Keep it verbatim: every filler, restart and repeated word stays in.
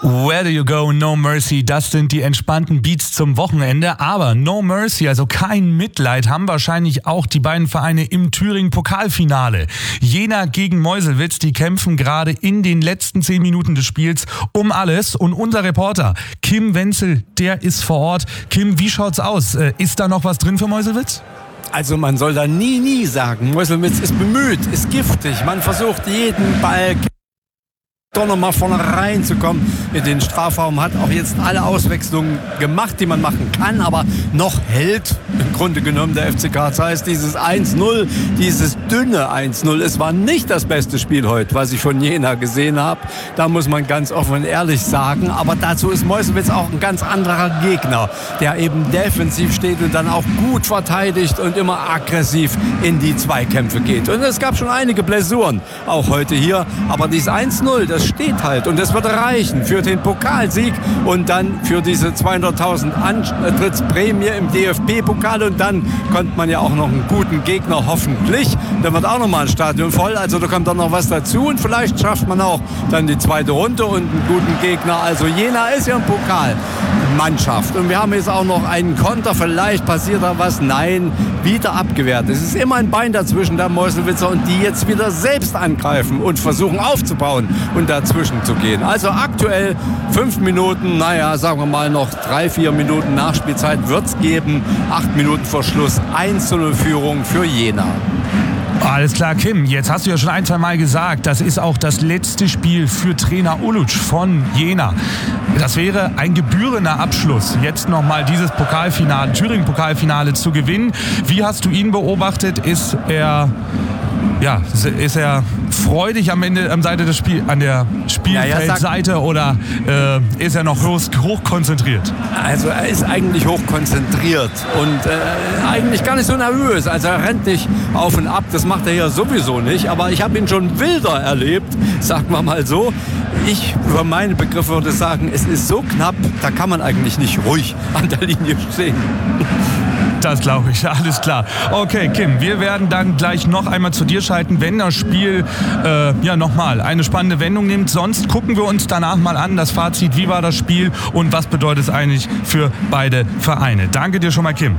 Where do you go? No Mercy. Das sind die entspannten Beats zum Wochenende. Aber No Mercy, also kein Mitleid, haben wahrscheinlich auch die beiden Vereine im Thüringen-Pokalfinale. Jena gegen Meuselwitz, die kämpfen gerade in den letzten zehn Minuten des Spiels um alles. Und unser Reporter Kim Wenzel, der ist vor Ort. Kim, wie schaut's aus? Ist da noch was drin für Meuselwitz? Also man soll da nie, nie sagen. Meuselwitz ist bemüht, ist giftig. Man versucht jeden Ball doch noch mal vorne reinzukommen in den Strafraum, hat auch jetzt alle Auswechslungen gemacht, die man machen kann, aber noch hält im Grunde genommen der F C K. Das heißt, dieses eins null, dieses dünne eins null, es war nicht das beste Spiel heute, was ich von Jena gesehen habe. Da muss man ganz offen und ehrlich sagen, aber dazu ist Meuselwitz auch ein ganz anderer Gegner, der eben defensiv steht und dann auch gut verteidigt und immer aggressiv in die Zweikämpfe geht. Und es gab schon einige Blessuren, auch heute hier, aber dieses eins null, das steht halt und das wird reichen für den Pokalsieg und dann für diese zweihunderttausend Antrittsprämie im D F B-Pokal und dann kommt man ja auch noch einen guten Gegner, hoffentlich. Dann wird auch noch mal ein Stadion voll, also da kommt dann noch was dazu und vielleicht schafft man auch dann die zweite Runde und einen guten Gegner. Also Jena ist ja ein Pokalmannschaft und wir haben jetzt auch noch einen Konter, vielleicht passiert da was. Nein, wieder abgewehrt. Es ist immer ein Bein dazwischen der Meuselwitzer und die jetzt wieder selbst angreifen und versuchen aufzubauen und dazwischen zu gehen. Also aktuell fünf Minuten, naja, sagen wir mal noch drei, vier Minuten Nachspielzeit wird es geben. Acht Minuten vor Schluss, eins zu null Führung für Jena. Alles klar, Kim, jetzt hast du ja schon ein, zwei Mal gesagt, das ist auch das letzte Spiel für Trainer Uluc von Jena. Das wäre ein gebührender Abschluss, jetzt nochmal dieses Pokalfinale, Thüringen-Pokalfinale zu gewinnen. Wie hast du ihn beobachtet? Ist er... Ja, ist er freudig am Ende am Seite des Spiel, an der Spielfeldseite ja, ja, oder äh, ist er noch hoch, hoch konzentriert? Also er ist eigentlich hoch konzentriert und äh, eigentlich gar nicht so nervös. Also er rennt nicht auf und ab, das macht er ja sowieso nicht. Aber ich habe ihn schon wilder erlebt, sagen wir mal so. Ich über meine Begriffe würde sagen, es ist so knapp, da kann man eigentlich nicht ruhig an der Linie stehen. Das glaube ich, alles klar. Okay, Kim, wir werden dann gleich noch einmal zu dir schalten, wenn das Spiel äh, ja nochmal eine spannende Wendung nimmt. Sonst gucken wir uns danach mal an, das Fazit, wie war das Spiel und was bedeutet es eigentlich für beide Vereine. Danke dir schon mal, Kim.